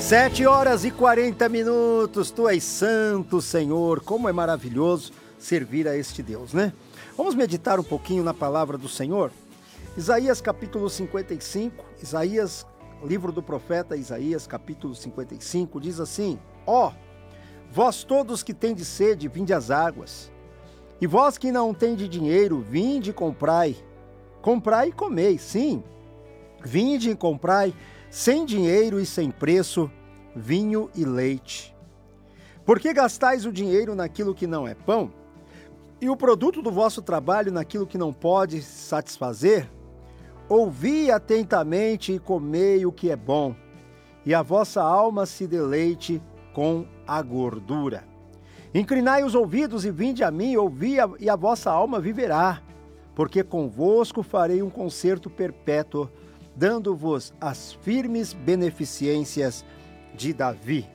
7h40. Tu és santo, Senhor. Como é maravilhoso servir a este Deus, né? Vamos meditar um pouquinho na palavra do Senhor? Isaías capítulo 55, livro do profeta Isaías capítulo 55, diz assim: Ó, vós todos que tendes sede, vinde às águas. E vós que não tendes dinheiro, vinde e comprai. Comprai e comei, sim. Vinde e comprai, sem dinheiro e sem preço, vinho e leite. Por que gastais o dinheiro naquilo que não é pão? E o produto do vosso trabalho naquilo que não pode satisfazer? Ouvi atentamente e comei o que é bom, e a vossa alma se deleite com a gordura. Inclinai os ouvidos e vinde a mim, ouvi e a vossa alma viverá, porque convosco farei um concerto perpétuo, dando-vos as firmes beneficências de Davi.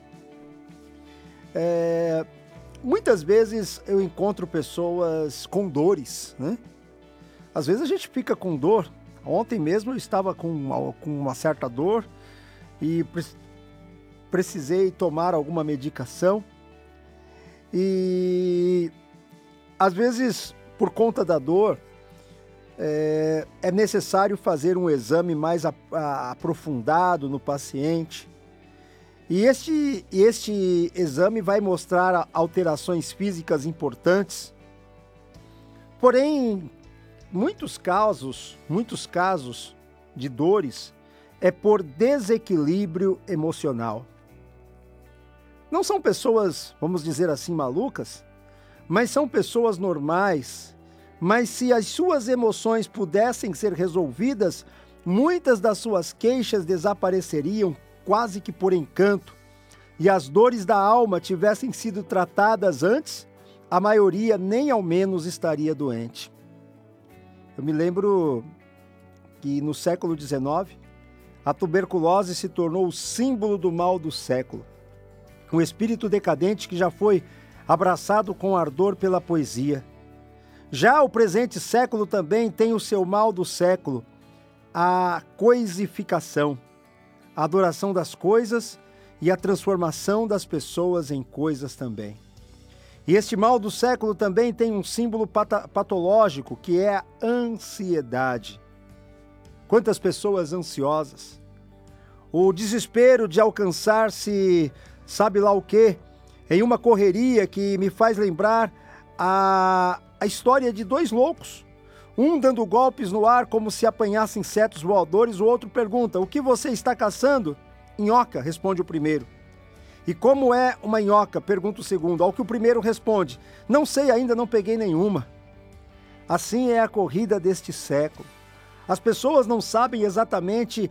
Muitas vezes eu encontro pessoas com dores, né? Às vezes a gente fica com dor. Ontem mesmo eu estava com uma certa dor e precisei tomar alguma medicação. E às vezes, por conta da dor, é necessário fazer um exame mais aprofundado no paciente. E este exame vai mostrar alterações físicas importantes. Porém, muitos casos de dores é por desequilíbrio emocional. Não são pessoas, vamos dizer assim, malucas, mas são pessoas normais. Mas se as suas emoções pudessem ser resolvidas, muitas das suas queixas desapareceriam quase que por encanto, e as dores da alma tivessem sido tratadas antes, a maioria nem ao menos estaria doente. Eu me lembro que no século XIX, a tuberculose se tornou o símbolo do mal do século. Um espírito decadente que já foi abraçado com ardor pela poesia. Já o presente século também tem o seu mal do século, a coisificação, a adoração das coisas e a transformação das pessoas em coisas também. E este mal do século também tem um símbolo patológico, que é a ansiedade. Quantas pessoas ansiosas! O desespero de alcançar-se, sabe lá o quê, em uma correria que me faz lembrar a história de dois loucos. Um dando golpes no ar como se apanhasse insetos voadores, o outro pergunta: o que você está caçando? Inhoca, responde o primeiro. E como é uma inhoca? Pergunta o segundo. Ao que o primeiro responde: não sei, ainda não peguei nenhuma. Assim é a corrida deste século. As pessoas não sabem exatamente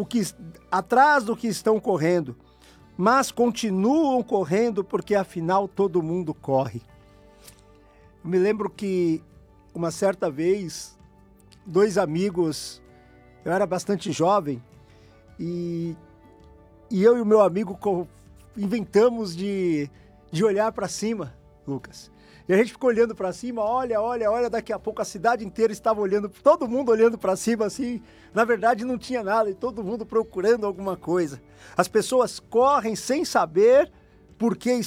atrás do que estão correndo, mas continuam correndo porque afinal todo mundo corre. Eu me lembro que uma certa vez, dois amigos, eu era bastante jovem, e eu e o meu amigo inventamos de olhar para cima, Lucas. E a gente ficou olhando para cima, olha, daqui a pouco a cidade inteira estava olhando, todo mundo olhando para cima assim, na verdade não tinha nada e todo mundo procurando alguma coisa. As pessoas correm sem saber por que